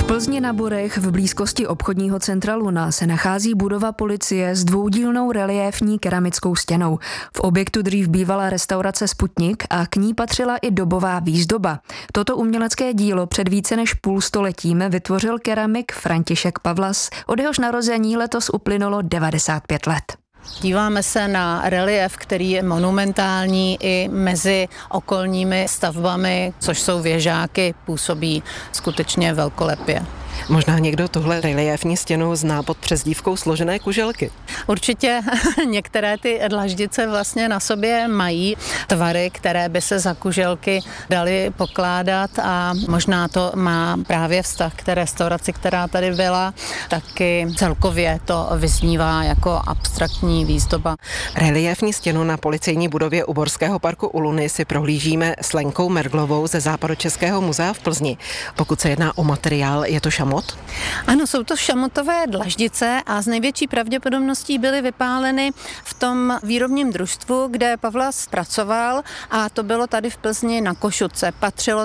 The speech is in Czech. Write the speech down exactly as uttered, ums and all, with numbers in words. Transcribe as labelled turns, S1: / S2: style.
S1: Plzni na Borech v blízkosti obchodního centra Luna se nachází budova policie s dvoudílnou reliéfní keramickou stěnou. V objektu dřív bývala restaurace Sputnik a k ní patřila i dobová výzdoba. Toto umělecké dílo před více než půlstoletím vytvořil keramik František Pavlas, od jehož narození letos uplynulo devadesát pět let.
S2: Díváme se na relief, který je monumentální i mezi okolními stavbami, což jsou věžáky, působí skutečně velkolepě.
S3: Možná někdo tuhle reliéfní stěnu zná pod přezdívkou složené kuželky.
S2: Určitě některé ty dlaždice vlastně na sobě mají tvary, které by se za kuželky daly pokládat a možná to má právě vztah k té restauraci, která tady byla, taky celkově to vyznívá jako abstraktní výzdoba.
S3: Reliéfní stěnu na policejní budově u Borského parku u Luny si prohlížíme s Lenkou Merglovou ze Západočeského muzea v Plzni. Pokud se jedná o materiál, je to šamot?
S2: Ano, jsou to šamotové dlaždice a z největší pravděpodobností byly vypáleny v tom výrobním družstvu, kde Pavlas pracoval, a to bylo tady v Plzni na Košutce. Patřilo